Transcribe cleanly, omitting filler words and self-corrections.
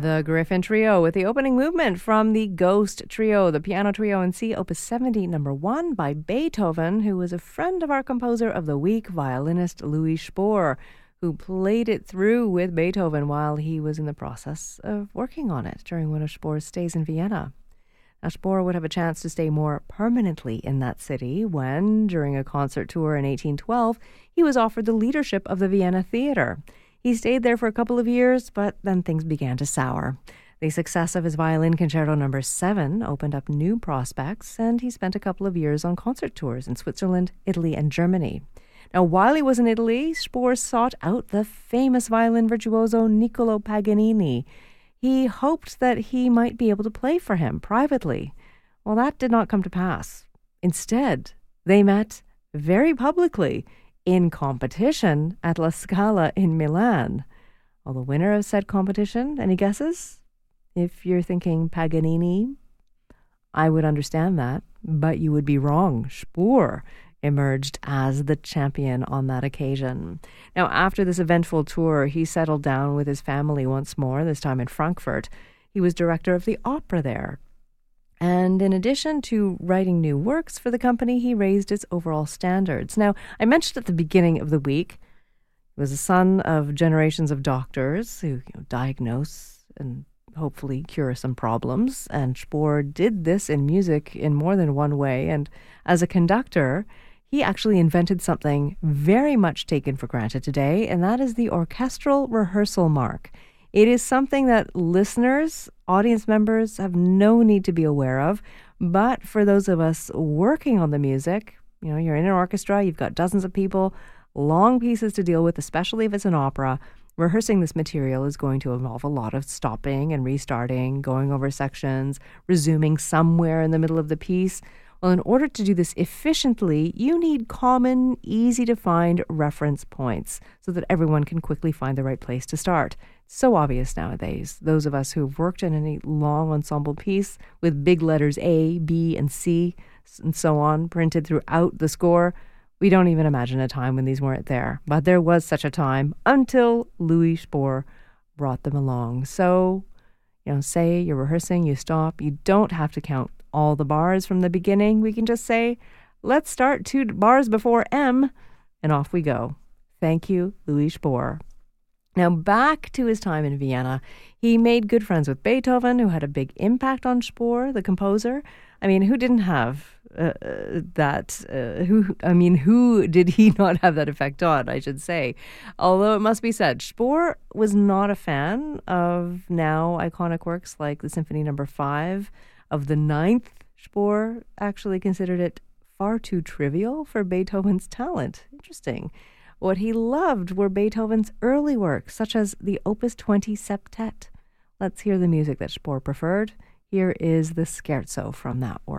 The Griffin Trio with the opening movement from the Ghost Trio, the piano trio in C, Opus 70, number 1 by Beethoven, who was a friend of our composer of the week, violinist Louis Spohr, who played it through with Beethoven while he was in the process of working on it during one of Spohr's stays in Vienna. Now, Spohr would have a chance to stay more permanently in that city when, during a concert tour in 1812, he was offered the leadership of the Vienna Theatre. He stayed there for a couple of years, but then things began to sour. The success of his Violin Concerto No. 7 opened up new prospects, and he spent a couple of years on concert tours in Switzerland, Italy, and Germany. Now, while he was in Italy, Spohr sought out the famous violin virtuoso Niccolo Paganini. He hoped that he might be able to play for him privately. Well, that did not come to pass. Instead, they met very publicly in competition at La Scala in Milan. Well, the winner of said competition, any guesses? If you're thinking Paganini, I would understand that, but you would be wrong. Spohr emerged as the champion on that occasion. Now, after this eventful tour, he settled down with his family once more, this time in Frankfurt. He was director of the opera there. And in addition to writing new works for the company, he raised its overall standards. Now, I mentioned at the beginning of the week, he was the son of generations of doctors who diagnose and hopefully cure some problems. And Spohr did this in music in more than one way. And as a conductor, he actually invented something very much taken for granted today, and that is the orchestral rehearsal mark. It is something that listeners, audience members have no need to be aware of, but for those of us working on the music, you're in an orchestra, you've got dozens of people, long pieces to deal with, especially if it's an opera. Rehearsing this material is going to involve a lot of stopping and restarting, going over sections, resuming somewhere in the middle of the piece. Well, in order to do this efficiently, you need common, easy-to-find reference points so that everyone can quickly find the right place to start. So obvious nowadays. Those of us who've worked in any long ensemble piece with big letters A, B, and C, and so on, printed throughout the score, we don't even imagine a time when these weren't there. But there was such a time until Louis Spohr brought them along. So, say you're rehearsing, you stop. You don't have to count all the bars from the beginning. We can just say, let's start 2 bars before M, and off we go. Thank you, Louis Spohr. Now, back to his time in Vienna, he made good friends with Beethoven, who had a big impact on Spohr, the composer. I mean, who didn't have that? Who did he not have that effect on, I should say? Although it must be said, Spohr was not a fan of now iconic works like the Symphony No. 5 of the 9th. Spohr actually considered it far too trivial for Beethoven's talent. Interesting. What he loved were Beethoven's early works, such as the Opus 20 Septet. Let's hear the music that Spohr preferred. Here is the scherzo from that work.